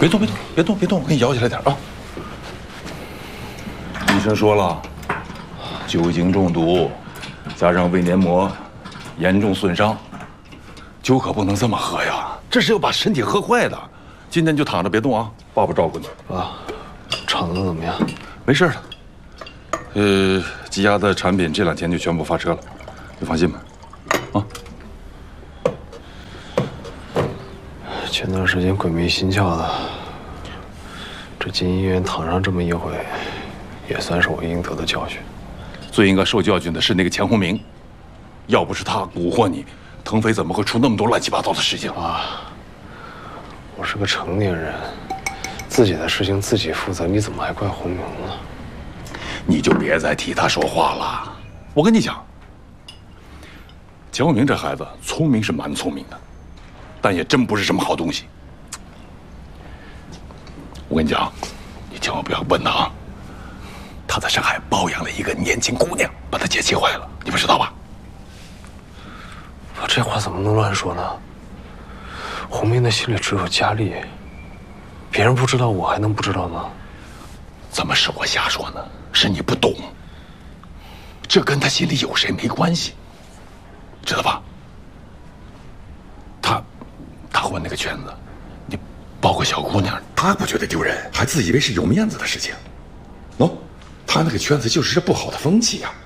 别动，我给你摇起来点啊！医生说了，酒精中毒，加上胃黏膜严重损伤，酒可不能这么喝呀，这是要把身体喝坏的。今天就躺着别动啊，爸爸照顾你。 爸，厂子怎么样？ 没事了。积压的产品这2天就全部发车了，你放心吧。啊。 前段时间鬼迷心窍的，这进医院躺上这么一回，也算是我应得的教训。 最应该受教训的是那个钱洪明，要不是他蛊惑你，腾飞怎么会出那么多乱七八糟的事情啊？我是个成年人，自己的事情自己负责，你怎么还怪洪明呢？ 你就别再替他说话了。我跟你讲，钱洪明这孩子聪明是蛮聪明的，但也真不是什么好东西。我跟你讲，你千万不要问他啊。他在上海包养了一个年轻姑娘，把他姐气坏了，你不知道吧？ 我这话怎么能乱说呢？洪明的心里只有佳丽，别人不知道，我还能不知道吗？ 怎么是我瞎说呢？是你不懂，这跟他心里有谁没关系，知道吧？他混那个圈子，你包括小姑娘，他不觉得丢人，还自以为是有面子的事情。喏，他那个圈子就是这不好的风气呀。